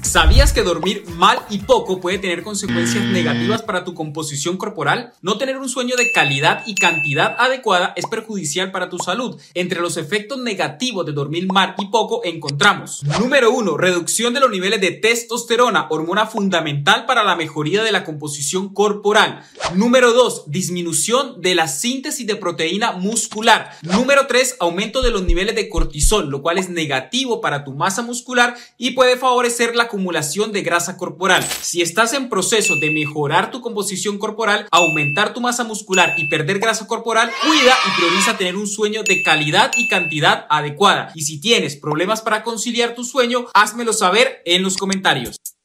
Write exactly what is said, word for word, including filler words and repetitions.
¿Sabías que dormir mal y poco puede tener consecuencias negativas para tu composición corporal? No tener un sueño de calidad y cantidad adecuada es perjudicial para tu salud. Entre los efectos negativos de dormir mal y poco encontramos: número uno. Reducción de los niveles de testosterona, hormona fundamental para la mejoría de la composición corporal. Número dos. Disminución de la síntesis de proteína muscular. Número tres. Aumento de los niveles de cortisol, lo cual es negativo para tu masa muscular y puede favorecer la acumulación de grasa corporal. Si estás en proceso de mejorar tu composición corporal, aumentar tu masa muscular y perder grasa corporal, cuida y prioriza tener un sueño de calidad y cantidad adecuada. Y si tienes problemas para conciliar tu sueño, házmelo saber en los comentarios.